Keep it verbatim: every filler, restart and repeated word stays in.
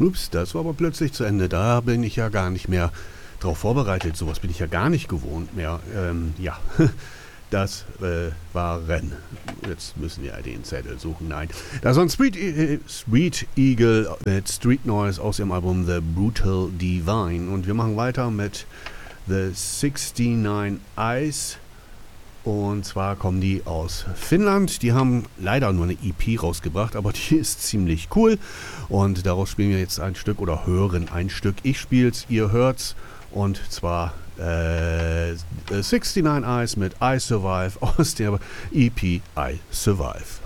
Ups, das war aber plötzlich zu Ende. Da bin ich ja gar nicht mehr drauf vorbereitet. Sowas bin ich ja gar nicht gewohnt mehr. Ähm, ja, das äh, waren. Jetzt müssen wir den Zettel suchen. Nein. Das war ein Sweet, äh, Sweet Eagle mit Street Noise aus ihrem Album The Brutal Divine. Und wir machen weiter mit The sixty-nine Eyes. Und zwar kommen die aus Finnland. Die haben leider nur eine E P rausgebracht, aber die ist ziemlich cool. Und daraus spielen wir jetzt ein Stück oder hören ein Stück. Ich spiel's, ihr hört's. Und zwar äh, sixty-nine Eyes mit I Survive aus der E P I Survive.